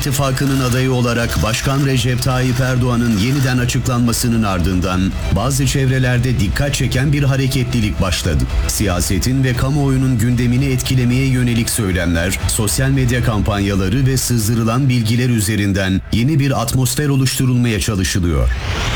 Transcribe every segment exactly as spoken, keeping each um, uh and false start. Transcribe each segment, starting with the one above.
İttifakı'nın adayı olarak Başkan Recep Tayyip Erdoğan'ın yeniden açıklanmasının ardından bazı çevrelerde dikkat çeken bir hareketlilik başladı. Siyasetin ve kamuoyunun gündemini etkilemeye yönelik söylemler, sosyal medya kampanyaları ve sızdırılan bilgiler üzerinden yeni bir atmosfer oluşturulmaya çalışılıyor.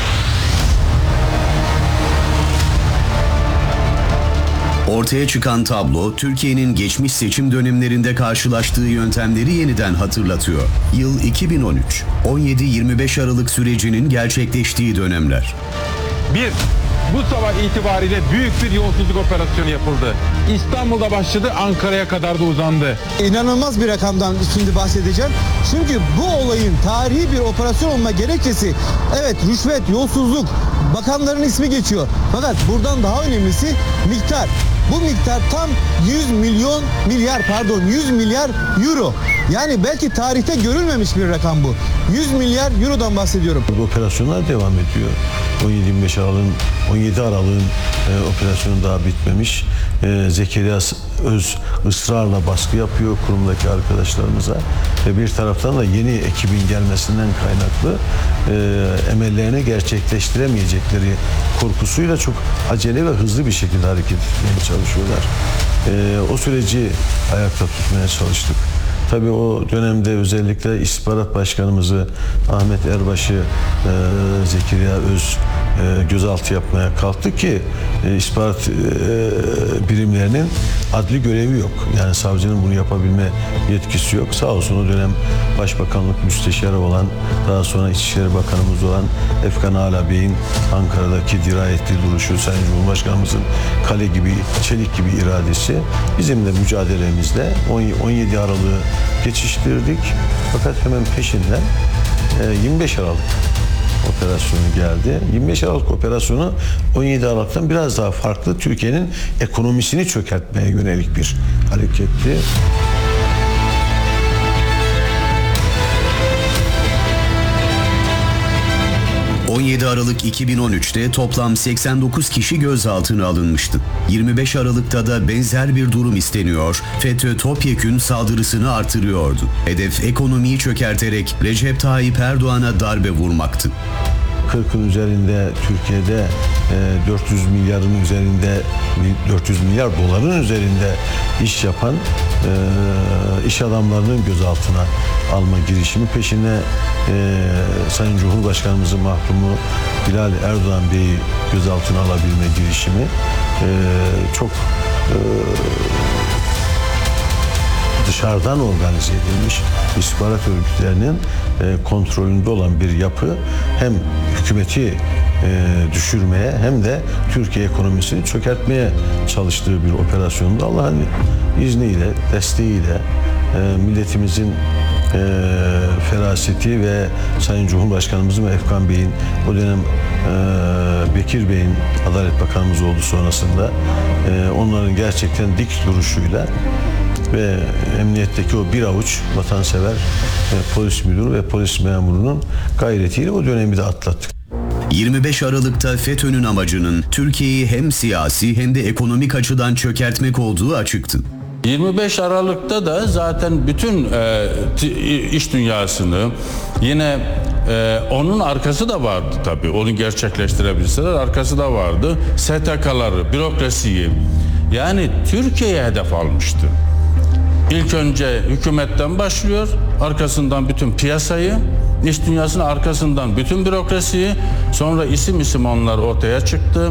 Ortaya çıkan tablo, Türkiye'nin geçmiş seçim dönemlerinde karşılaştığı yöntemleri yeniden hatırlatıyor. Yıl iki bin on üç, on yedi yirmi beş Aralık sürecinin gerçekleştiği dönemler. Bir, bu sabah itibariyle büyük bir yolsuzluk operasyonu yapıldı. İstanbul'da başladı, Ankara'ya kadar da uzandı. İnanılmaz bir rakamdan şimdi bahsedeceğim. Çünkü bu olayın tarihi bir operasyon olma gerekçesi, evet rüşvet, yolsuzluk, bakanların ismi geçiyor. Fakat buradan daha önemlisi miktar. Bu miktar tam yüz milyon milyar pardon yüz milyar euro. Yani belki tarihte görülmemiş bir rakam bu. yüz milyar eurodan bahsediyorum. Bu operasyonlar devam ediyor. on yedi yirmi beş Aralık'ın on yedi Aralık'ın e, operasyonu daha bitmemiş. E, Zekeriya Öz ısrarla baskı yapıyor kurumdaki arkadaşlarımıza ve bir taraftan da yeni ekibin gelmesinden kaynaklı e, emellerini gerçekleştiremeyecekleri korkusuyla çok acele ve hızlı bir şekilde hareket etmeye çalışıyorlar. E, o süreci ayakta tutmaya çalıştık. Tabii o dönemde özellikle İstihbarat Başkanımızı Ahmet Erbaş'ı e, Zekeriya Öz e, gözaltı yapmaya kalktı ki e, istihbarat e, birimlerinin adli görevi yok. Yani savcının bunu yapabilme yetkisi yok. Sağ olsun o dönem Başbakanlık Müsteşarı olan, daha sonra İçişleri Bakanımız olan Efkan Ala Bey'in Ankara'daki dirayetli duruşu, Sayın Cumhurbaşkanımızın kale gibi, çelik gibi iradesi bizim de mücadelemizle on yedi Aralık'ı geçiştirdik. Fakat hemen peşinden yirmi beş Aralık operasyonu geldi. yirmi beş Aralık operasyonu on yedi Aralık'tan biraz daha farklı. Türkiye'nin ekonomisini çökertmeye yönelik bir hareketti. on yedi Aralık iki bin on üç'te toplam seksen dokuz kişi gözaltına alınmıştı. yirmi beş Aralık'ta da benzer bir durum isteniyor. FETÖ topyekün saldırısını artırıyordu. Hedef ekonomiyi çökerterek Recep Tayyip Erdoğan'a darbe vurmaktı. kırkın üzerinde Türkiye'de e, dört yüz milyarın üzerinde dört yüz milyar doların üzerinde iş yapan e, iş adamlarının gözaltına alma girişimi, peşine e, Sayın Cumhurbaşkanımızın mahkumu Bilal Erdoğan Bey'i gözaltına alabilme girişimi e, çok e, dışarıdan organize edilmiş istihbarat örgütlerinin e, kontrolünde olan bir yapı hem hükümeti e, düşürmeye hem de Türkiye ekonomisini çökertmeye çalıştığı bir operasyonda Allah'ın izniyle, desteğiyle e, milletimizin e, feraseti ve Sayın Cumhurbaşkanımızın ve Efkan Bey'in, o dönem e, Bekir Bey'in Adalet Bakanımız oldu sonrasında, e, onların gerçekten dik duruşuyla ve emniyetteki o bir avuç vatansever e, polis müdürü ve polis memurunun gayretiyle o dönemi de atlattık. yirmi beş Aralık'ta FETÖ'nün amacının Türkiye'yi hem siyasi hem de ekonomik açıdan çökertmek olduğu açıktı. yirmi beş Aralık'ta da zaten bütün e, iş dünyasını yine e, onun arkası da vardı tabii. Onu gerçekleştirebilseler arkası da vardı. S T K'ları, bürokrasiyi, yani Türkiye'ye hedef almıştı. İlk önce hükümetten başlıyor, arkasından bütün piyasayı, iş dünyasının arkasından bütün bürokrasiyi, sonra isim isim onlar ortaya çıktı.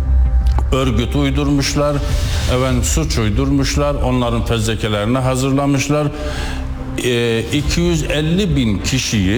Örgüt uydurmuşlar, efendim, suç uydurmuşlar, onların fezlekelerini hazırlamışlar. E, iki yüz elli bin kişiyi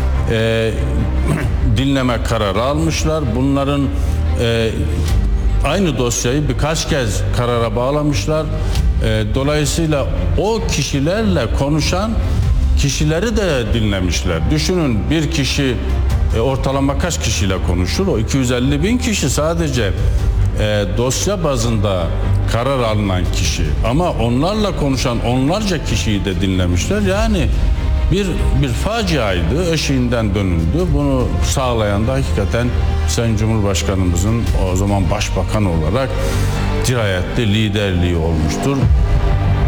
e, dinleme kararı almışlar. Bunların e, aynı dosyayı birkaç kez karara bağlamışlar. E, dolayısıyla o kişilerle konuşan kişileri de dinlemişler. Düşünün, bir kişi e, ortalama kaç kişiyle konuşur? O iki yüz elli bin kişi sadece e, dosya bazında karar alınan kişi. Ama onlarla konuşan onlarca kişiyi de dinlemişler. Yani bir bir faciaydı, eşiğinden dönüldü. Bunu sağlayan da hakikaten Sayın Cumhurbaşkanımızın o zaman başbakan olarak dirayetli liderliği olmuştur.